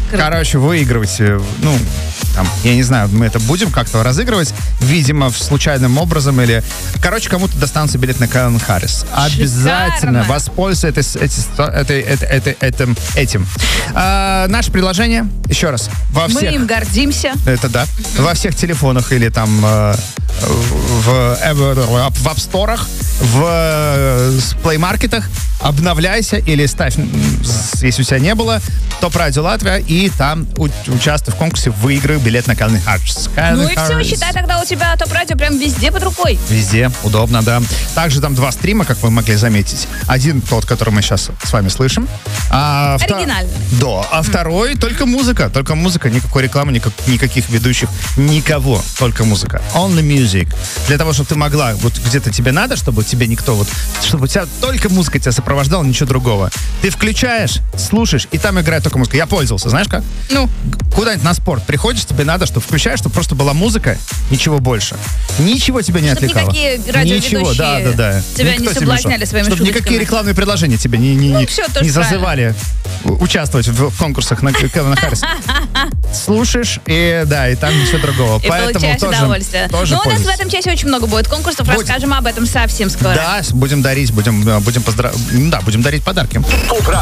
короче, выигрывать, я не знаю, мы это будем как-то разыгрывать, видимо, случайным образом или... Короче, кому-то достанется билет на Кэлвин Харрис. Обязательно воспользуйтесь этим. Наше приложение, еще раз, во всех... Мы им гордимся. Это да. Во всех телефонах или там в апсторах, в плеймаркетах обновляйся или ставь, если у тебя не было, ТОП Радио Латвия, и там участвуй в конкурсе, выиграй билет на Кэлвин Харрис. Все, считай, тогда у тебя ТОП Радио прям везде под рукой. Везде, удобно, да. Также там 2 стрима, как вы могли заметить. Один тот, который мы сейчас с вами слышим. Оригинальный. Да, а второй только музыка, никакой рекламы, никаких ведущих, никого, только музыка. Only music. Для того, чтобы ты могла, вот где-то тебе надо, чтобы тебе никто, чтобы у тебя только музыка тебя сопровождала, ничего другого. Ты включаешь, слушаешь, и там играет только музыка. Я пользовался, знаешь как? Куда-нибудь на спорт приходишь, тебе надо, чтобы включаешь, чтобы просто была музыка, ничего больше. Ничего тебя не отвлекало. Никакие радиоведущие ничего, да. тебя не соблазняли своими шутками. Чтобы никакие рекламные предложения тебя не зазывали участвовать в конкурсах на Кэлвин Харрис. Слушаешь, и там ничего другого. И получаешь удовольствие. Но у нас в этом часе очень много будет конкурсов, расскажем об этом совсем скоро. Да, будем дарить, будем дарить подарки.